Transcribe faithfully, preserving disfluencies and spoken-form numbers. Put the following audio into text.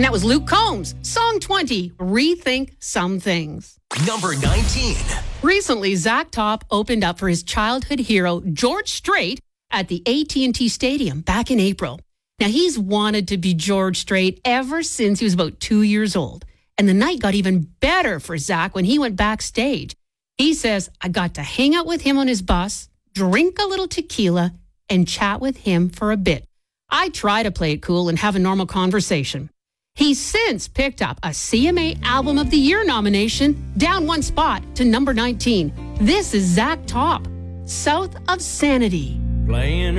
And that was Luke Combs, Song twenty, Rethink Some Things. Number nineteen. Recently, Zach Top opened up for his childhood hero, George Strait, at the A T and T Stadium back in April. Now, he's wanted to be George Strait ever since he was about two years old. And the night got even better for Zach when he went backstage. He says, I got to hang out with him on his bus, drink a little tequila, and chat with him for a bit. I try to play it cool and have a normal conversation. He's since picked up a C M A Album of the Year nomination, down one spot to number nineteen. This is Zach Top, South of Sanity. Playing